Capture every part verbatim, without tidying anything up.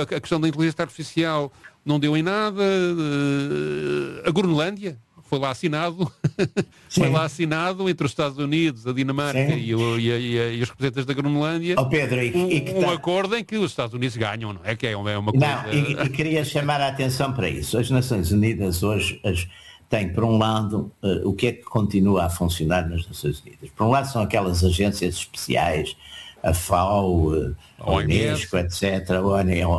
a questão da inteligência artificial não deu em nada. A Groenlândia foi lá assinado, foi lá assinado entre os Estados Unidos, a Dinamarca e, o, e, a, e, a, e os representantes da Groenlândia, oh, Pedro, e, um, e que um tá... acordo em que os Estados Unidos ganham, não é? Que é uma, é uma não, coisa... e, e queria chamar a atenção para isso. As Nações Unidas hoje as, têm, por um lado, uh, o que é que continua a funcionar nas Nações Unidas. Por um lado são aquelas agências especiais, a FAO, a Unesco, etcétera, a O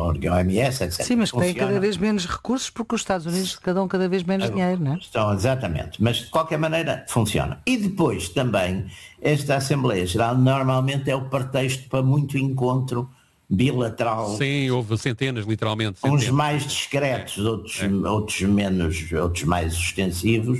M S, etcétera. Sim, mas que têm cada vez menos recursos porque os Estados Unidos dão cada vez menos dinheiro, não é? Estão, exatamente, mas de qualquer maneira funciona. E depois também, esta Assembleia Geral normalmente é o pretexto para muito encontro bilateral. Sim, houve centenas, literalmente. Centenas. Uns mais discretos, é. outros, é. outros menos, outros mais extensivos,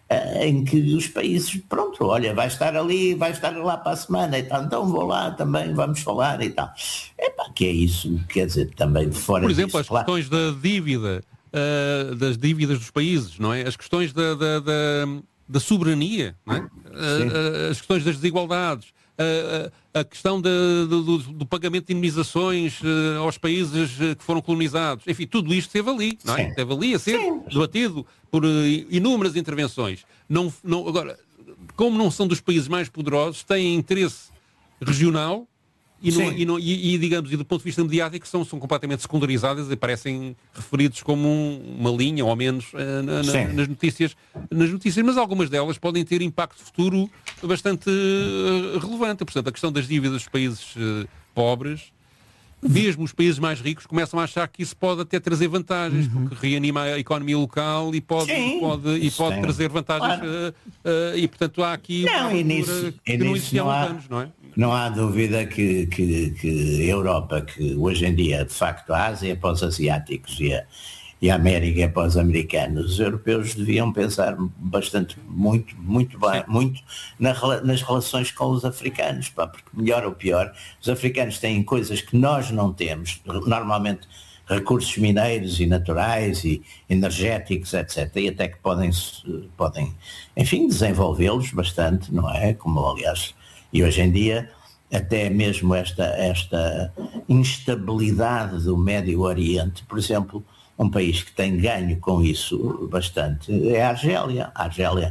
em que os países, pronto, olha, vai estar ali, vai estar lá para a semana e tal, então vou lá também, vamos falar e tal. Epá, que é isso, quer dizer, também de fora Por exemplo, disso, as claro. questões da dívida, uh, das dívidas dos países, não é? As questões da, da, da, da soberania, não é? Uh, as questões das desigualdades, uh, a questão de, de, do, do pagamento de indemnizações uh, aos países que foram colonizados, enfim, tudo isto esteve ali, não é? Sim. Esteve ali a ser Sim. debatido por uh, inúmeras intervenções. Não, não, agora, como não são dos países mais poderosos, têm interesse regional e, não, e, não, e, e, digamos, e do ponto de vista mediático são, são completamente secundarizadas e parecem referidos como um, uma linha, ou menos, uh, na, na, nas, notícias, nas notícias, mas algumas delas podem ter impacto futuro bastante uh, relevante. Portanto, a questão das dívidas dos países uh, pobres, mesmo os países mais ricos começam a achar que isso pode até trazer vantagens, uhum. porque reanima a economia local e pode, Sim, pode, e pode trazer vantagens. Claro. Uh, uh, e, portanto, há aqui não, uma e nisso, que não existia há uns anos, não é? Não há dúvida que, que, que a Europa, que hoje em dia, de facto, a Ásia é para os asiáticos e a, e a América é para os americanos. Os europeus deviam pensar bastante, muito, muito bem, muito na, nas relações com os africanos, pá, porque melhor ou pior, os africanos têm coisas que nós não temos, normalmente recursos mineiros e naturais e energéticos, etcétera, e até que podem, podem enfim, desenvolvê-los bastante, não é? Como, aliás, e hoje em dia, até mesmo esta, esta instabilidade do Médio Oriente, por exemplo, um país que tem ganho com isso bastante é a Argélia. A Argélia,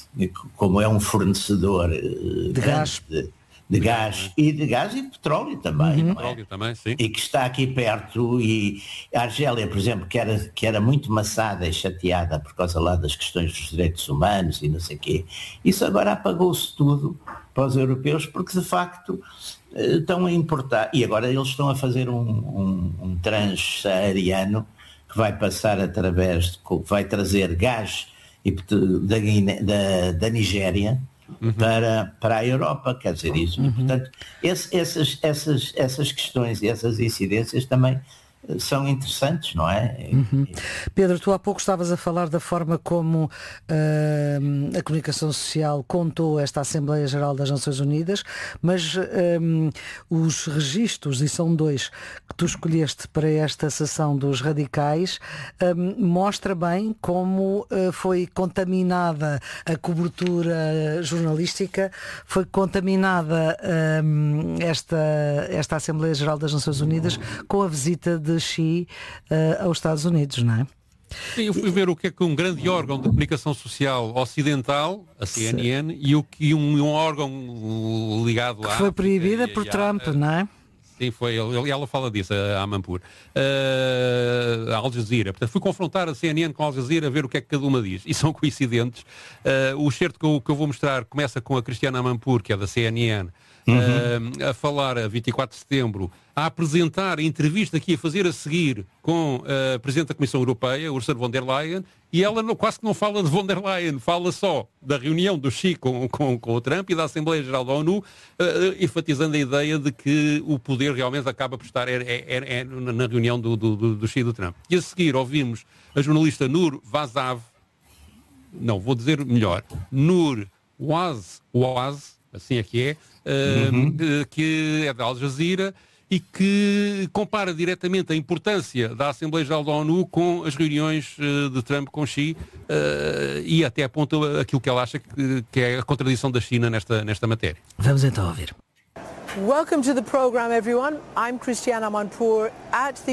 como é um fornecedor de grande gás. de, de gás e de gás e de petróleo também, Uhum. não é? Petróleo também, sim. E que está aqui perto, e a Argélia, por exemplo, que era, que era muito maçada e chateada por causa lá das questões dos direitos humanos e não sei o quê, isso agora apagou-se tudo para os europeus, porque de facto estão a importar, e agora eles estão a fazer um, um, um transsaariano que vai passar através, de, vai trazer gás da, da, da Nigéria, uhum. para, para a Europa, quer dizer isso. Uhum. Portanto, esse, essas, essas, essas questões e essas incidências também são interessantes, não é? Uhum. Pedro, tu há pouco estavas a falar da forma como uh, a comunicação social contou esta Assembleia Geral das Nações Unidas, mas um, os registros, e são dois, que tu escolheste para esta sessão dos radicais, um, mostra bem como uh, foi contaminada a cobertura jornalística, foi contaminada um, esta, esta Assembleia Geral das Nações Unidas com a visita de Xi uh, aos Estados Unidos, não é? Sim, eu fui ver o que é que um grande órgão de comunicação social ocidental, a C N N, Sim. e, o, e um, um órgão ligado à... Foi proibida e, por e Trump, a, não é? Sim, foi, ele, ela fala disso, a Amanpour. Uh, a Al Jazeera. Portanto, fui confrontar a C N N com a Al Jazeera a ver o que é que cada uma diz. E são coincidentes. Uh, o excerto que eu, que eu vou mostrar começa com a Cristiana Amanpour, que é da C N N, uhum. uh, a falar a vinte e quatro de setembro, a apresentar a entrevista que ia fazer a seguir com a Presidente da Comissão Europeia, Ursula von der Leyen, e ela não, quase que não fala de von der Leyen, fala só da reunião do Xi com, com, com o Trump e da Assembleia Geral da ONU, uh, enfatizando a ideia de que o poder realmente acaba por estar é, é, é, na reunião do, do, do Xi e do Trump. E a seguir ouvimos a jornalista Nur Vazav, não, vou dizer melhor, Nur Waz, Waz, assim é que é, uh, uhum. que é da Al Jazeera, e que compara diretamente a importância da Assembleia Geral da ONU com as reuniões uh, de Trump com Xi uh, e até aponta aquilo que ela acha que, que é a contradição da China nesta, nesta matéria. Vamos então ouvir. Welcome to the program, everyone. I'm Christiana Amanpour at the